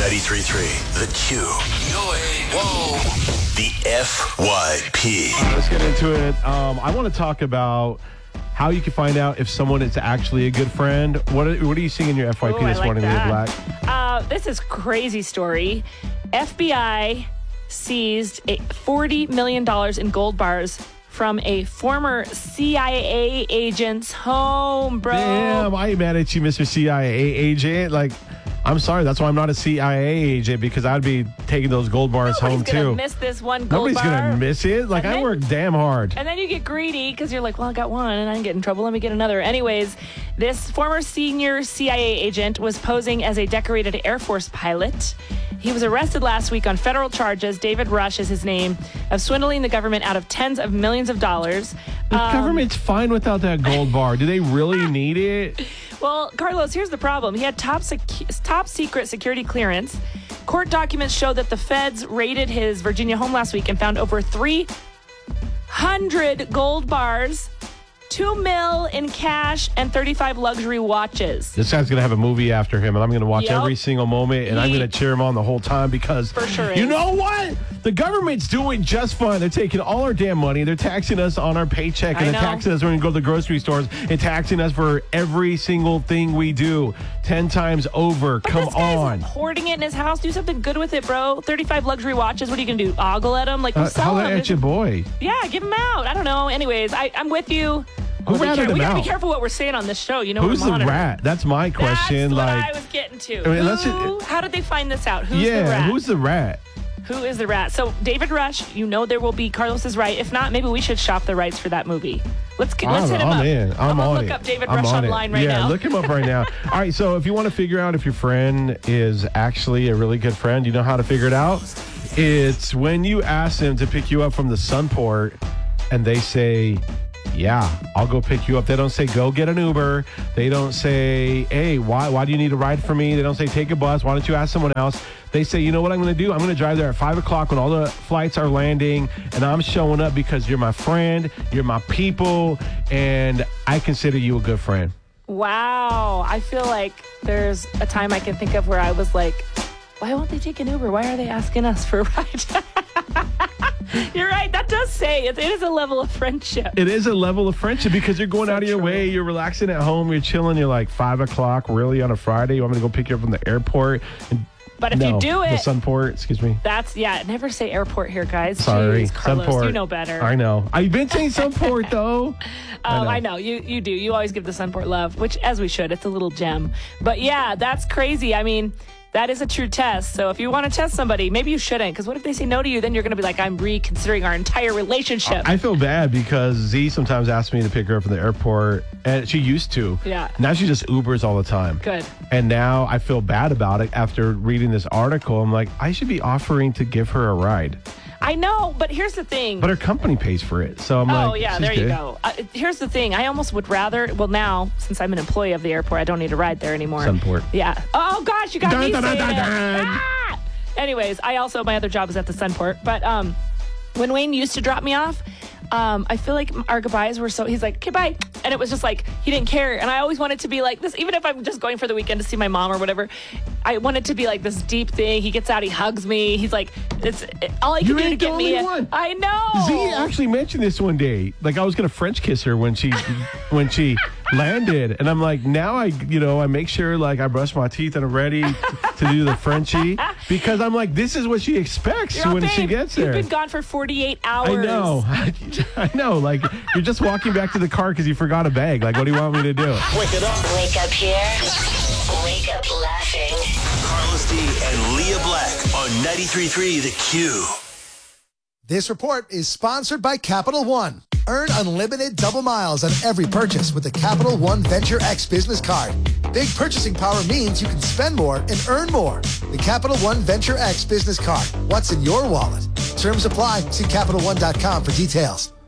93.3 The Q. Whoa. The FYP. Let's get into it. I want to talk about how you can find out if someone is actually a good friend. What are you seeing in your FYP this morning, Leah Black? This is crazy story. FBI seized $40 million in gold bars from a former CIA agent's home, bro. Damn, I ain't mad at you, Mr. CIA agent. Like, I'm sorry. That's why I'm not a CIA agent, because I'd be taking those gold bars home, too. Nobody's going to miss this one gold bar. Nobody's going to miss it. Like, I work damn hard. And then you get greedy because you're like, well, I got one and I didn't get in trouble. Let me get another. Anyways, this former senior CIA agent was posing as a decorated Air Force pilot. He was arrested last week on federal charges. David Rush is his name, of swindling the government out of tens of millions of dollars. The government's fine without that gold bar. Do they really need it? Well, Carlos, here's the problem. He had top secret security clearance. Court documents show that the feds raided his Virginia home last week and found over 300 gold bars, $2 million in cash, and 35 luxury watches. This guy's going to have a movie after him, and I'm going to watch every single moment, and I'm going to cheer him on the whole time, because for sure you know what? The government's doing just fine. They're taking all our damn money. They're taxing us on our paycheck, and they're taxing us when we go to the grocery stores, and taxing us for every single thing we do 10 times over. But Come this guy's on. hoarding it in his house. Do something good with it, bro. 35 luxury watches. What are you going to do? Ogle at them? Like, sell holla them. at your boy. Yeah, give them out. I don't know. Anyways, I'm with you. Who ratted him We got to out? be careful what we're saying on this show. You know, Who's the rat? That's my question. That's what I was getting to. I mean, how did they find this out? Who's the rat? Who's the rat? Who is the rat? So David Rush, you know there will be. Carlos is right. If not, maybe we should shop the rights for that movie. Let's hit him up. I'm on look it. up David Rush online right now. Yeah, look him up right now. All right, so if you want to figure out if your friend is actually a really good friend, you know how to figure it out? It's when you ask them to pick you up from the Sunport and they say, yeah, I'll go pick you up. They don't say, go get an Uber. They don't say, hey, why do you need a ride for me? They don't say, take a bus. Why don't you ask someone else? They say, you know what I'm going to do? I'm going to drive there at 5 o'clock when all the flights are landing, and I'm showing up because you're my friend, you're my people, and I consider you a good friend. Wow. I feel like there's a time I can think of where I was like, why won't they take an Uber? Why are they asking us for a ride? You're right. That does say it is a level of friendship. It is a level of friendship because you're going out of your way. You're relaxing at home. You're chilling. You're like 5 o'clock really on a Friday. You want me to go pick you up from the airport? But if you do it, the Sunport, excuse me. Never say airport here, guys. Sorry. Jeez, Carlos, Sunport. you know better. I know. I've been saying Sunport though. I know. You do. You always give the Sunport love, which as we should. It's a little gem. But yeah, that's crazy. I mean, that is a true test. So if you want to test somebody, maybe you shouldn't. Because what if they say no to you? Then you're going to be like, I'm reconsidering our entire relationship. I feel bad because Z sometimes asks me to pick her up from the airport. And she used to. Yeah. Now she just Ubers all the time. Good. And now I feel bad about it after reading this article. I'm like, I should be offering to give her a ride. I know, but here's the thing. But her company pays for it. So I'm like, oh, yeah, there you go. Here's the thing. I almost would rather, well, now, since I'm an employee of the airport, I don't need a ride there anymore. Sunport. Yeah. Oh, gosh, you got me saying it. Ah! Anyways, my other job is at the Sunport. But when Wayne used to drop me off, I feel like our goodbyes were he's like, okay, bye. And it was just like, he didn't care. And I always wanted to be like this, even if I'm just going for the weekend to see my mom or whatever, I want it to be like this deep thing. He gets out, he hugs me. He's like, all he can do to get me. I know. Z actually mentioned this one day. Like I was going to French kiss her when she landed. And I'm like, now I make sure like I brush my teeth and I'm ready to do the Frenchie. Because I'm like, this is what she expects when she gets there. You've been gone for 48 hours. I know. I know. Like, you're just walking back to the car because you forgot a bag. Like, what do you want me to do? Wake it up. Wake up here. Wake up laughing. Carlos D and Leah Black on 93.3 The Q. This report is sponsored by Capital One. Earn unlimited double miles on every purchase with the Capital One Venture X business card. Big purchasing power means you can spend more and earn more. The Capital One Venture X business card. What's in your wallet? Terms apply. See CapitalOne.com for details.